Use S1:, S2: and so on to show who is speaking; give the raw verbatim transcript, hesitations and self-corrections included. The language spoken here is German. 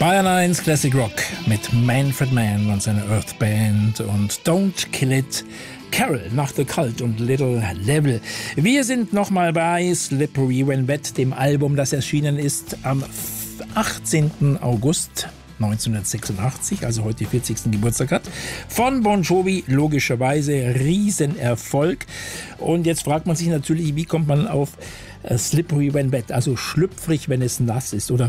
S1: Bayern eins Classic Rock mit Manfred Mann und seiner Earth Band und Don't Kill It, Carol nach The Cult und Little Level. Wir sind nochmal bei Slippery When Wet, dem Album, das erschienen ist am achtzehnten August neunzehnhundertsechsundachtzig, also heute vierzigsten Geburtstag hat, von Bon Jovi, logischerweise Riesenerfolg. Und jetzt fragt man sich natürlich, wie kommt man auf äh, Slippery When Wet, also schlüpfrig, wenn es nass ist, oder